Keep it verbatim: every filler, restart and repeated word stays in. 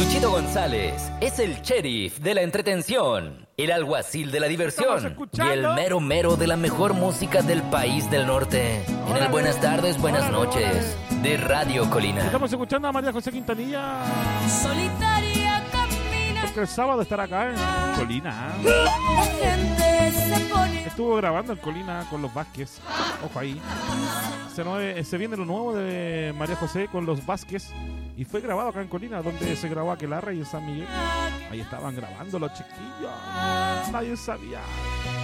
Luchito González es el sheriff de la entretención, el alguacil de la diversión y el mero mero de la mejor música del país del norte. En el Buenas tardes, buenas noches de Radio Colina. Estamos escuchando a María José Quintanilla. Solitaria camina. Porque el sábado estará acá en Colina. La gente se pone. Estuvo grabando en Colina con los Vázquez. Ojo ahí. Se, no, se viene lo nuevo de María José con los Vázquez. Y fue grabado acá en Colina, donde se grabó Aquelarre y en San Miguel. Ahí estaban grabando los chiquillos. Nadie sabía.